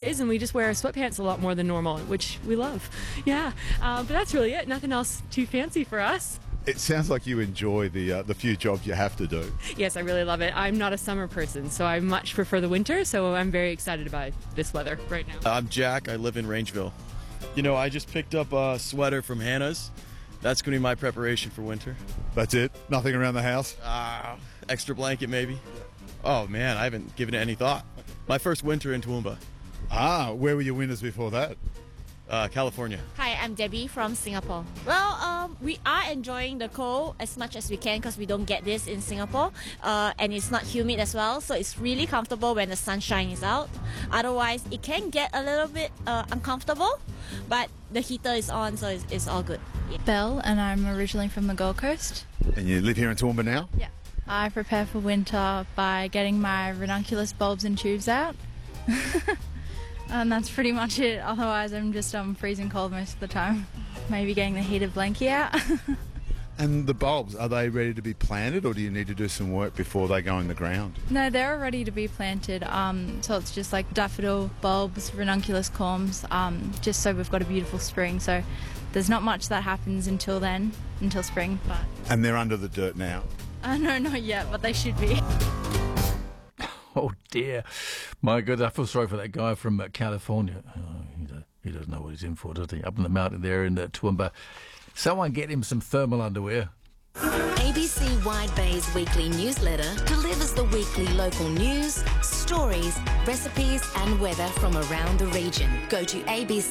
days, and we just wear sweatpants a lot more than normal, which we love. Yeah, but that's really it. Nothing else too fancy for us. It sounds like you enjoy the few jobs you have to do. Yes, I really love it. I'm not a summer person, so I much prefer the winter, so I'm very excited about this weather right now. I'm Jack. I live in Rangeville. You know, I just picked up a sweater from Hannah's. That's going to be my preparation for winter. That's it? Nothing around the house? Extra blanket, maybe. Oh, man, I haven't given it any thought. My first winter in Toowoomba. Where were your winters before that? California. Hi, I'm Debbie from Singapore. Well, we are enjoying the cold as much as we can because we don't get this in Singapore, and it's not humid as well, so it's really comfortable when the sunshine is out. Otherwise, it can get a little bit uncomfortable, but the heater is on, so it's all good. Yeah. Belle, and I'm originally from the Gold Coast. And you live here in Toowoomba now? Yeah. I prepare for winter by getting my ranunculus bulbs and tubes out. And that's pretty much it. Otherwise, I'm just freezing cold most of the time. Maybe getting the heated blanket out. And the bulbs, are they ready to be planted, or do you need to do some work before they go in the ground? No, they're ready to be planted. So it's just like daffodil bulbs, ranunculus corms, just so we've got a beautiful spring. So there's not much that happens until then, until spring. But And they're under the dirt now? no, not yet, but they should be. Oh dear, my God, I feel sorry for that guy from California. He doesn't know what he's in for, does he? Up in the mountain there in Toowoomba. Someone get him some thermal underwear. ABC Wide Bay's weekly newsletter delivers the weekly local news, stories, recipes and weather from around the region. Go to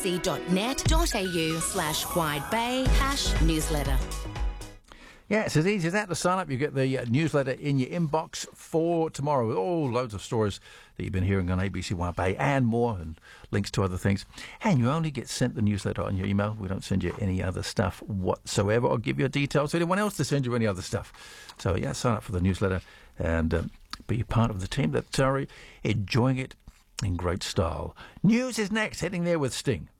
abc.net.au/widebay/newsletter. Yeah, it's as easy as that to sign up. You get the newsletter in your inbox for tomorrow with all loads of stories that you've been hearing on ABC Wide Bay and more, and links to other things. And you only get sent the newsletter on your email. We don't send you any other stuff whatsoever or give your details to anyone else to send you any other stuff. So, yeah, sign up for the newsletter and be part of the team that's enjoying it in great style. News is next, heading there with Sting.